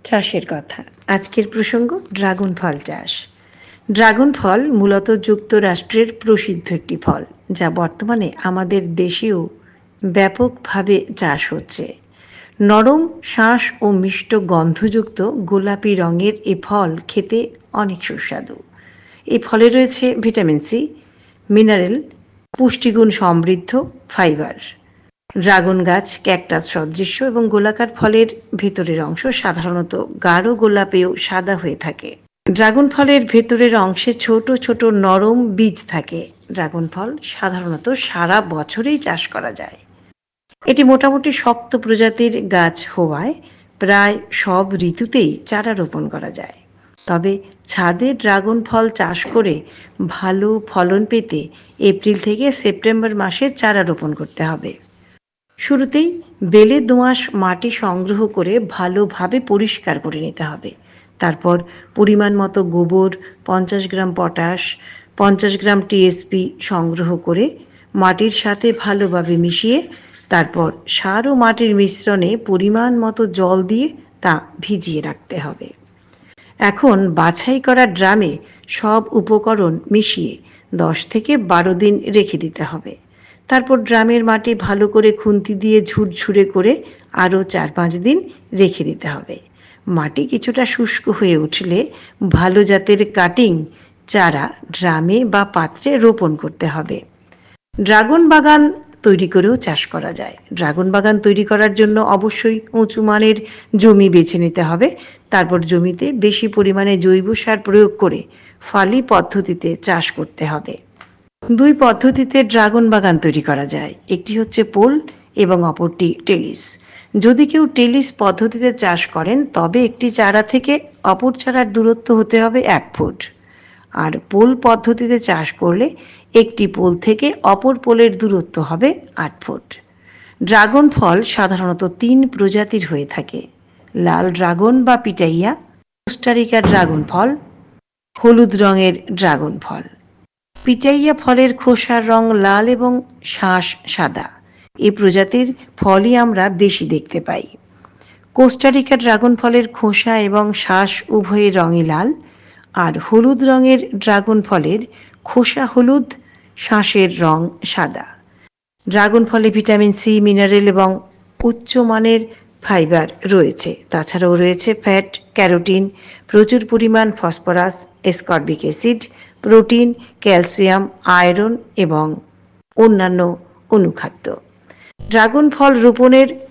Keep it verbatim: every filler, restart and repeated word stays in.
চাষের কথা। আজকের প্রসঙ্গ ড্রাগন ফল চাষ। ড্রাগন ফল মূলত যুক্তরাষ্ট্রের প্রসিদ্ধ একটি ফল, যা বর্তমানে আমাদের দেশেও ব্যাপকভাবে চাষ হচ্ছে। নরম শাঁস ও মিষ্ট গন্ধযুক্ত গোলাপি রঙের এ ফল খেতে অনেক সুস্বাদু। এই ফলে রয়েছে ভিটামিন সি, মিনারেল, পুষ্টিগুণ সমৃদ্ধ ফাইবার। ড্রাগন গাছ ক্যাকটাস সদৃশ্য এবং গোলাকার, ফলের ভেতরের অংশ সাধারণত গাঢ় গোলাপেও সাদা হয়ে থাকে। ড্রাগন ফলের ভেতরের অংশে ছোট ছোট নরম বীজ থাকে। ড্রাগন ফল সাধারণত সারা বছরেই চাষ করা যায়। এটি মোটামুটি শক্ত প্রজাতির গাছ হওয়ায় প্রায় সব ঋতুতেই চারা রোপণ করা যায়। তবে ছাদে ড্রাগন ফল চাষ করে ভালো ফলন পেতে এপ্রিল থেকে সেপ্টেম্বর মাসে চারা রোপণ করতে হবে। শুরুতেই বেলে দোআঁশ মাটি সংগ্রহ করে ভালোভাবে পরিষ্কার করে নিতে হবে। তারপর পরিমাণ মতো গোবর, পঞ্চাশ গ্রাম পটাশ, পঞ্চাশ গ্রাম টিএসপি সংগ্রহ করে মাটির সাথে ভালোভাবে মিশিয়ে তারপর সার ও মাটির মিশ্রণে পরিমাণ মতো জল দিয়ে তা ভিজিয়ে রাখতে হবে। এখন বাছাই করা ড্রামে সব উপকরণ মিশিয়ে দশ থেকে বারো দিন রেখে দিতে হবে। তারপর ড্রামের মাটি ভালো করে খুন্তি দিয়ে ঝুরঝুরে করে আরও চার পাঁচ দিন রেখে দিতে হবে। মাটি কিছুটা শুষ্ক হয়ে উঠলে ভালো জাতের কাটিং চারা ড্রামে বা পাত্রে রোপণ করতে হবে। ড্রাগন বাগান তৈরি করেও চাষ করা যায়। ড্রাগন বাগান তৈরি করার জন্য অবশ্যই উঁচু মানের জমি বেছে নিতে হবে। তারপর জমিতে বেশি পরিমাণে জৈব সার প্রয়োগ করে ফালি পদ্ধতিতে চাষ করতে হবে। দুই পদ্ধতিতে ড্রাগন বাগান তৈরি করা যায়, একটি হচ্ছে পোল এবং অপরটি টেলিস। যদি কেউ টেলিস পদ্ধতিতে চাষ করেন তবে একটি চারা থেকে অপর চারার দূরত্ব হতে হবে এক ফুট, আর পোল পদ্ধতিতে চাষ করলে একটি পোল থেকে অপর পোলের দূরত্ব হবে আট ফুট। ড্রাগন ফল সাধারণত তিন প্রজাতির হয়ে থাকে: লাল ড্রাগন বা পিটাইয়া, কোস্টারিকা ড্রাগন ফল, হলুদ রঙের ড্রাগন ফল। পিটাইয়া ফলের খোসার রং লাল এবং শাঁস সাদা। এই প্রজাতির ফলই আমরা বেশি দেখতে পাই। কোস্টারিকা ড্রাগন ফলের খোসা এবং শাঁস উভয়ের রঙই লাল, আর হলুদ রঙের ড্রাগন ফলের খোসা হলুদ, শাঁসের রং সাদা। ড্রাগন ফলে ভিটামিন সি, মিনারেল এবং উচ্চমানের ফাইবার রয়েছে। তাছাড়াও রয়েছে ফ্যাট, ক্যারোটিন, প্রচুর পরিমাণ phosphorus, এসকর্বিক acid, protein, calcium, iron এবং অন্যান্য অনুখাদ্য। ড্রাগন ফল রোপণের